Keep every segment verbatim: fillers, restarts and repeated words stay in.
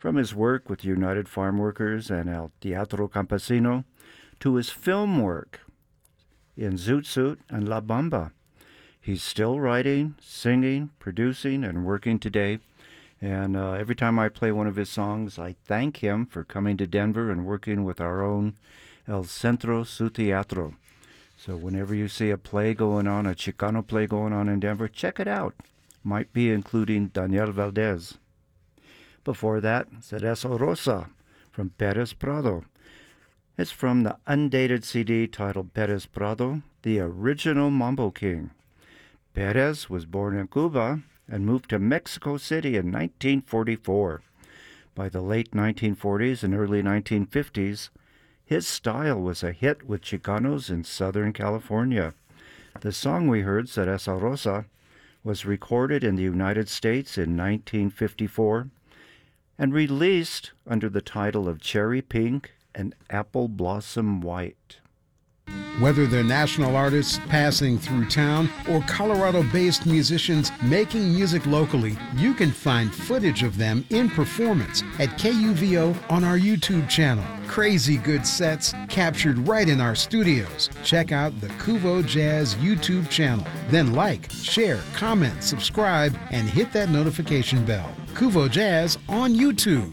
From his work with United Farm Workers and El Teatro Campesino to his film work in Zoot Suit and La Bamba. He's still writing, singing, producing, and working today. And uh, every time I play one of his songs, I thank him for coming to Denver and working with our own El Centro Su Teatro. So whenever you see a play going on, a Chicano play going on in Denver, check it out. Might be including Daniel Valdez. Before that, Cerezo Rosa from Perez Prado. It's from the undated C D titled Perez Prado, the original Mambo King. Perez was born in Cuba and moved to Mexico City in nineteen forty-four. By the late nineteen forties and early nineteen fifties, his style was a hit with Chicanos in Southern California. The song we heard, Cerezo Rosa, was recorded in the United States in nineteen fifty-four and released under the title of Cherry Pink and Apple Blossom White. Whether they're national artists passing through town or Colorado-based musicians making music locally, you can find footage of them in performance at K U V O on our YouTube channel. Crazy good sets captured right in our studios. Check out the Kuvo Jazz YouTube channel. Then like, share, comment, subscribe, and hit that notification bell. Kuvo Jazz on YouTube.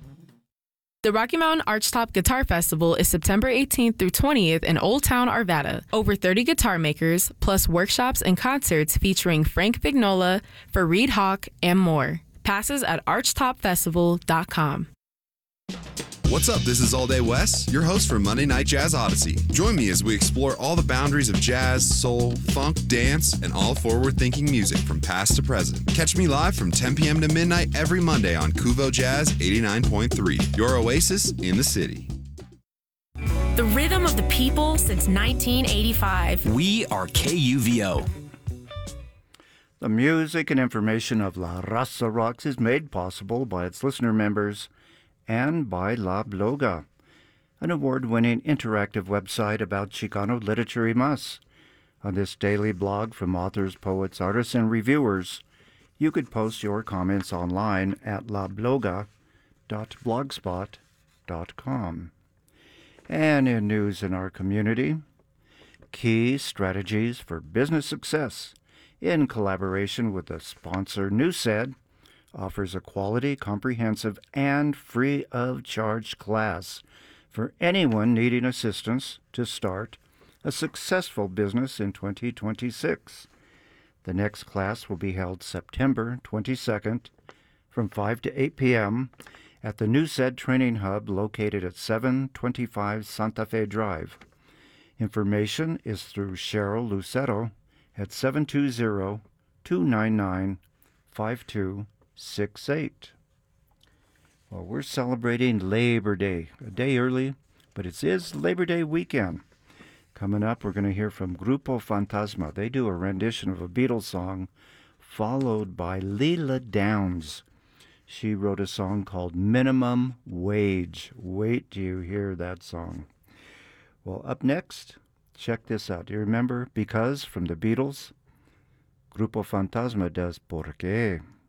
The Rocky Mountain Archtop Guitar Festival is September eighteenth through twentieth in Old Town, Arvada. Over thirty guitar makers, plus workshops and concerts featuring Frank Vignola, Fareed Hawk, and more. Passes at archtop festival dot com. What's up? This is All Day Wes, your host for Monday Night Jazz Odyssey. Join me as we explore all the boundaries of jazz, soul, funk, dance, and all forward-thinking music from past to present. Catch me live from ten p.m. to midnight every Monday on Kuvo Jazz eighty-nine point three, your oasis in the city. The rhythm of the people since nineteen eighty-five. We are K U V O. The music and information of La Raza Rocks is made possible by its listener members and by La Bloga, an award-winning interactive website about Chicano literature y más. On this daily blog from authors, poets, artists, and reviewers, you could post your comments online at la bloga dot blogspot dot com. And in news in our community, key strategies for business success in collaboration with the sponsor Newsed offers a quality, comprehensive, and free of charge class for anyone needing assistance to start a successful business in twenty twenty-six. The next class will be held September twenty-second from five to eight p.m. at the Newsed Training Hub located at seven twenty-five Santa Fe Drive. Information is through Cheryl Lucero at seven two zero, two nine nine, five two six eight. Well, we're celebrating Labor Day, a day early, but it is Labor Day weekend. Coming up, we're going to hear from Grupo Fantasma. They do a rendition of a Beatles song, followed by Leela Downs. She wrote a song called Minimum Wage. Wait till you hear that song. Well, up next, check this out. Do you remember Because from the Beatles? Grupo Fantasma does Por Qué.